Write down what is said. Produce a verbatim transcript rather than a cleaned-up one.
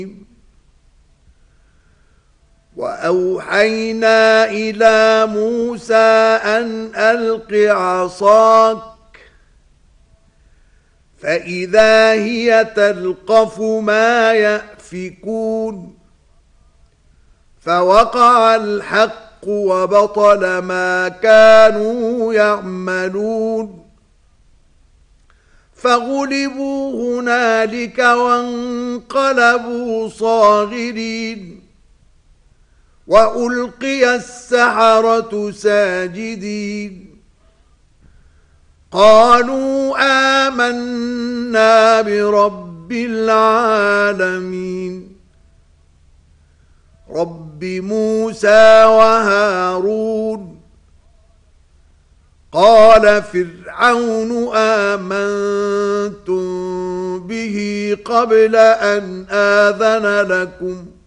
وأوحينا إلى موسى أن ألق عصاك فإذا هي تلقف ما يأفكون فوقع الحق وبطل ما كانوا يعملون فغلبوا هنالك وانقلبوا صاغرين وألقي السحرة ساجدين قالوا آمنا برب العالمين رب موسى وهارون قال فرعون آمنتم به قبل أن آذن لكم